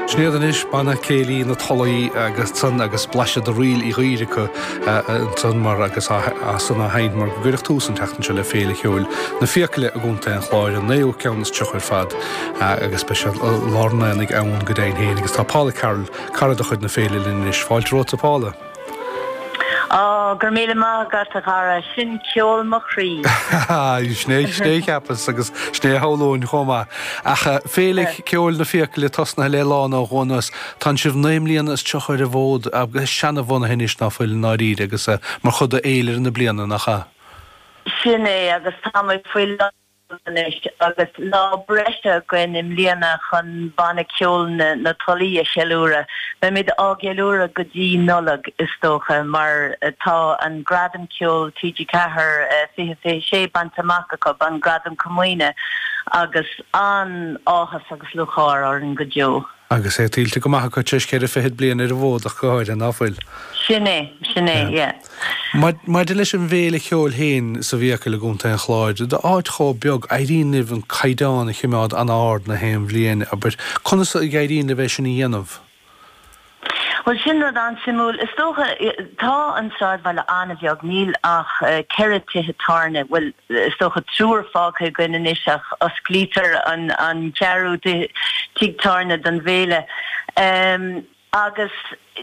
Snéadan is banna céilí na talaí agus san agus blaise do riil I ghíiricha an san mar agus sanna hain mar gurach túsan teachtan se le féle cheúil na fiacle a gúnta an chláir an néo ceannas tuchar fad agus speisial lárna ag ann go dain héin agus tá Pála Carol cara do chud na féile linn is fáilt róta Pála. Gur míle mágat a cara sin ceol mo chrí. Sné ceapas agus sné hálóin chomá. Acha félig ceol na fiacle tosna le lána hónas tan sibh néimlíonas tuchar a bhód agus seanna bhna hinis na fuil náíd agus mar chud a éilir na bliana nachcha. Sinné agus tá fuil agus lá breise gwen im líana chun banna ceol na tolí a cheúra. Be mid ágeúra go dtí nolag is tócha mar tá an gradam ceol TG Cahar fi sé bantamach go an gradam Camuine agus an áhas agus luchár ar an go deo. Agus é tílte go maitha chu tuis céir a fihid blian ar a bhód a chuáid an áfuil. Sinné, yeah. Mar de leis an bhéle cheol héin sa bhíacha le gúnta an chláid, de áid chó beag éiríonn an caiidán a chiimeád an áard na héim bbliana, aber conas a gaiiríonn le bheith sin í dhéanamh? Well, sin rud an simúl, is tócha tá an sáid bhile anna bheag níl ach ceire tithe tarna, well, is tócha trúr fácha gine isach os glítar an cearú tig tarna don bhéle. Agus